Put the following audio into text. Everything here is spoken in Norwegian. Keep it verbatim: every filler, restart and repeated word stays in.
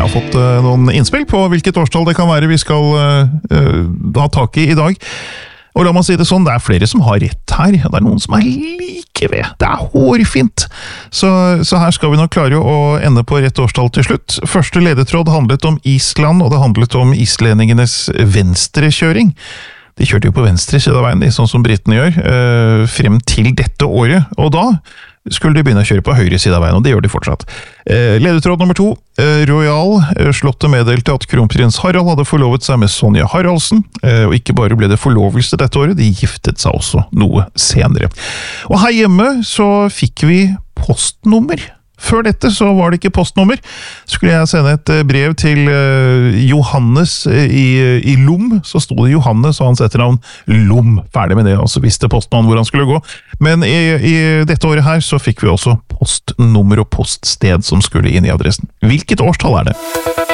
har fått uh, noen innspill på hvilket årstall det kan være vi skal uh, uh, ha tak i i dag. Og la meg si det sånn, det er flere som har rett her, det er noen som er like ved, det er hårfint. Så, så her skal vi nok klare å ende på rett årstall til slutt. Første ledetråd handlet om Island, og det handlet om islendingenes venstrekjøring. De kjørte jo på venstre side av veien, sånn som britene gjør, øh, frem til dette året, og da skulle de begynne å kjøre på høyre side av veien, og det gjør de fortsatt. Eh, ledetråd nummer to, eh, Royal slottet meddelte at kronprins Harald hadde forlovet seg med Sonja Haraldsen, eh, og ikke bare ble det forlovelse dette året, de giftet seg også noe senere. Og her hjemme så fikk vi postnummer. Før dette så var det ikke postnummer. Skulle jeg sende et brev til uh, Johannes i, i Lom, så sto det Johannes og hans etternavn Lom. Ferdig med det, og så visste postmannen hvor han skulle gå. Men i, i dette året her så fikk vi også postnummer og poststed som skulle inn i adressen. Hvilket årstall er det?